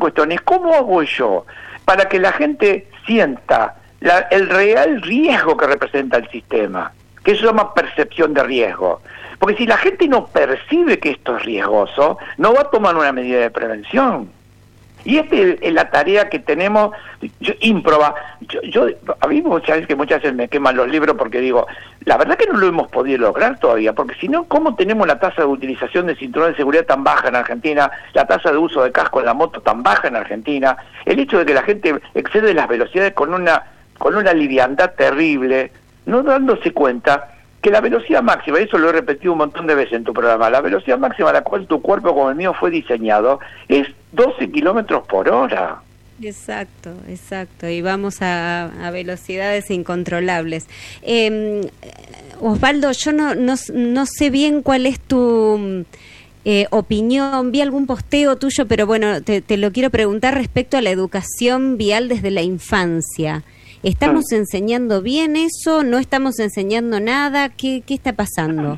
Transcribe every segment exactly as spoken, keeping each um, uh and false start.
cuestión es cómo hago yo para que la gente sienta la, el real riesgo que representa el sistema, que eso se llama percepción de riesgo. Porque si la gente no percibe que esto es riesgoso, no va a tomar una medida de prevención. Y esta es la tarea que tenemos, yo, ímproba. Yo, yo, a mí muchas veces que muchas veces me queman los libros porque digo, la verdad que no lo hemos podido lograr todavía, porque si no, ¿cómo tenemos la tasa de utilización de cinturón de seguridad tan baja en Argentina, la tasa de uso de casco en la moto tan baja en Argentina, el hecho de que la gente excede las velocidades con una, con una liviandad terrible, no dándose cuenta que la velocidad máxima, y eso lo he repetido un montón de veces en tu programa, la velocidad máxima a la cual tu cuerpo como el mío fue diseñado es doce kilómetros por hora. Exacto, exacto, y vamos a, a velocidades incontrolables. Eh, Osvaldo, yo no, no, no sé bien cuál es tu eh, opinión, vi algún posteo tuyo, pero bueno, te, te lo quiero preguntar respecto a la educación vial desde la infancia. ¿Estamos mm. enseñando bien eso? ¿No estamos enseñando nada? ¿Qué, qué está pasando?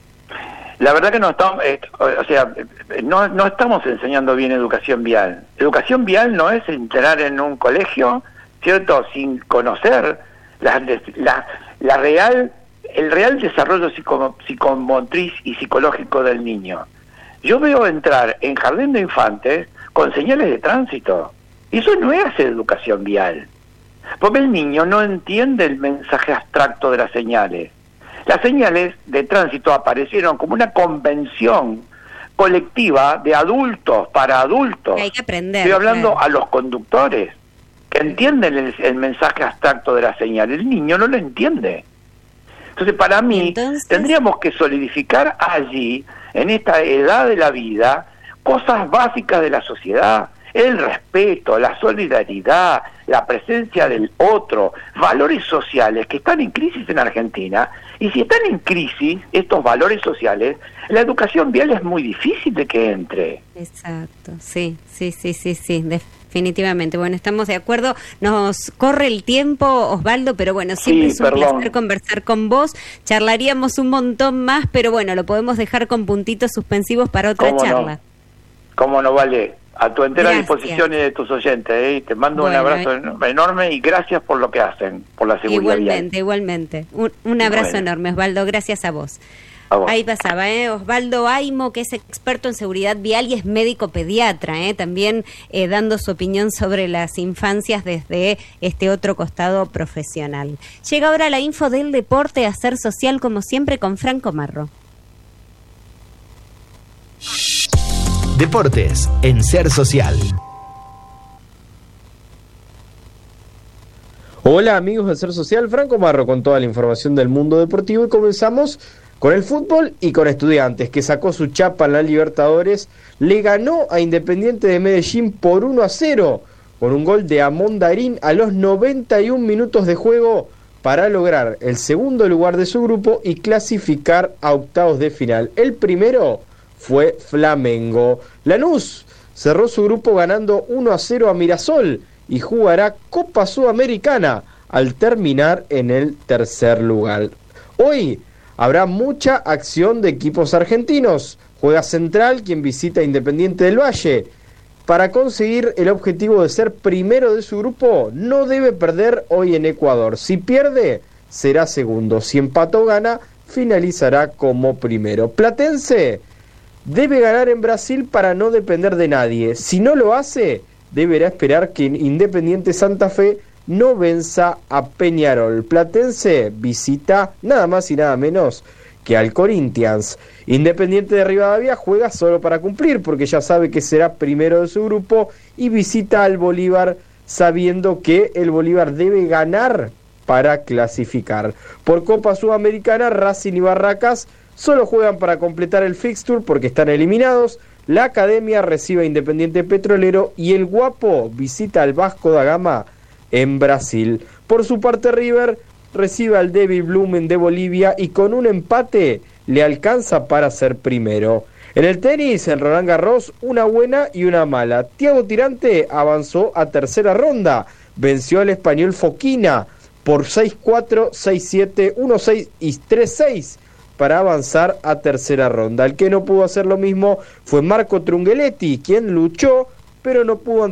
La verdad que no estamos, eh, o sea, no, no estamos enseñando bien educación vial. Educación vial no es entrar en un colegio, ¿cierto?, sin conocer la, la, la real, el real desarrollo psico, psicomotriz y psicológico del niño. Yo veo entrar en jardín de infantes con señales de tránsito. Y eso no es educación vial. Porque el niño no entiende el mensaje abstracto de las señales. Las señales de tránsito aparecieron como una convención colectiva de adultos para adultos. Hay que aprender. Estoy hablando claro. a los conductores, que entienden el, el mensaje abstracto de las señales. El niño no lo entiende. Entonces, para mí, Entonces... tendríamos que solidificar allí, en esta edad de la vida, cosas básicas de la sociedad. El respeto, la solidaridad, la presencia del otro, valores sociales que están en crisis en Argentina. Y si están en crisis estos valores sociales, la educación vial es muy difícil de que entre. Exacto, sí, sí, sí, sí, sí, definitivamente. Bueno, estamos de acuerdo. Nos corre el tiempo, Osvaldo, pero bueno, siempre sí, es un perdón. placer conversar con vos. Charlaríamos un montón más, pero bueno, lo podemos dejar con puntitos suspensivos para otra ¿Cómo charla. No? ¿Cómo no, vale? A tu entera Gracias. disposición y de tus oyentes, ¿eh? Te mando bueno, un abrazo eh... enorme y gracias por lo que hacen, por la seguridad Igualmente, vial. igualmente. Un, un abrazo bueno. enorme, Osvaldo. Gracias a vos. A vos. Ahí pasaba, ¿eh? Osvaldo Aimo, que es experto en seguridad vial y es médico pediatra, ¿eh? También eh, dando su opinión sobre las infancias desde este otro costado profesional. Llega ahora la info del deporte, Hacer Social, como siempre, con Franco Marro. Deportes en Ser Social. Hola amigos de Ser Social, Franco Marro con toda la información del mundo deportivo y comenzamos con el fútbol y con Estudiantes, que sacó su chapa en la Libertadores, le ganó a Independiente de Medellín por uno a cero, con un gol de Amon Darín a los noventa y un minutos de juego para lograr el segundo lugar de su grupo y clasificar a octavos de final. El primero fue Flamengo. Lanús cerró su grupo ganando uno a cero a Mirasol y jugará Copa Sudamericana al terminar en el tercer lugar. Hoy habrá mucha acción de equipos argentinos. Juega Central, quien visita Independiente del Valle. Para conseguir el objetivo de ser primero de su grupo, no debe perder hoy en Ecuador. Si pierde, será segundo. Si empata o gana, finalizará como primero. Platense debe ganar en Brasil para no depender de nadie. Si no lo hace, deberá esperar que Independiente Santa Fe no venza a Peñarol. Platense visita nada más y nada menos que al Corinthians. Independiente de Rivadavia juega solo para cumplir, porque ya sabe que será primero de su grupo y visita al Bolívar sabiendo que el Bolívar debe ganar para clasificar. Por Copa Sudamericana, Racing y Barracas solo juegan para completar el fixture porque están eliminados. La Academia recibe a Independiente Petrolero y el Guapo visita al Vasco da Gama en Brasil. Por su parte, River recibe al Devil Blumen de Bolivia y con un empate le alcanza para ser primero. En el tenis, en Roland Garros, una buena y una mala. Thiago Tirante avanzó a tercera ronda. Venció al español Foquina por seis cuatro, seis siete, uno seis y tres seis. Para avanzar a tercera ronda. El que no pudo hacer lo mismo fue Marco Trungelliti, quien luchó, pero no pudo